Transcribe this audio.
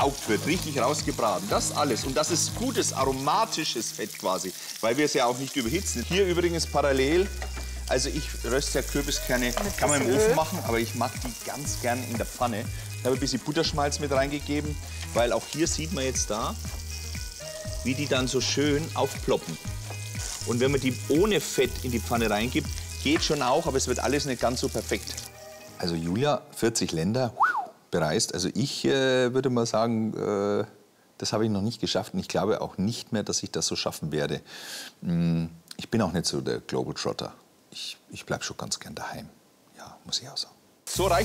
aufgesaugt wird, richtig rausgebraten. Das alles. Und das ist gutes, aromatisches Fett quasi, weil wir es ja auch nicht überhitzen. Hier übrigens parallel, also ich röste ja Kürbiskerne, kann man im Ofen machen, aber ich mag die ganz gern in der Pfanne. Ich habe ein bisschen Butterschmalz mit reingegeben, weil auch hier sieht man jetzt da, wie die dann so schön aufploppen. Und wenn man die ohne Fett in die Pfanne reingibt, geht schon auch, aber es wird alles nicht ganz so perfekt. Also Julia, 40 Länder bereist. Also ich würde mal sagen, das habe ich noch nicht geschafft. Und ich glaube auch nicht mehr, dass ich das so schaffen werde. Ich bin auch nicht so der Globetrotter. Ich bleibe schon ganz gern daheim. Ja, muss ich auch sagen. So reicht